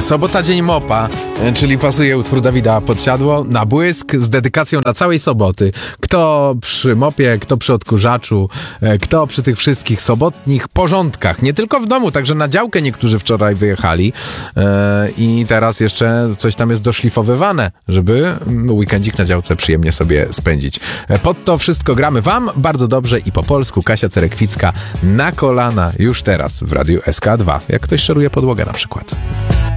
Sobota, dzień mopa, czyli pasuje utwór Dawida Podsiadło na błysk z dedykacją na całej soboty. Kto przy mopie, kto przy odkurzaczu, kto przy tych wszystkich sobotnich porządkach. Nie tylko w domu, także na działkę niektórzy wczoraj wyjechali i teraz jeszcze coś tam jest doszlifowywane, żeby weekendzik na działce przyjemnie sobie spędzić. Pod to wszystko gramy wam bardzo dobrze i po polsku. Kasia Cerekwicka na kolana już teraz w Radiu SK2, jak ktoś szoruje podłogę na przykład.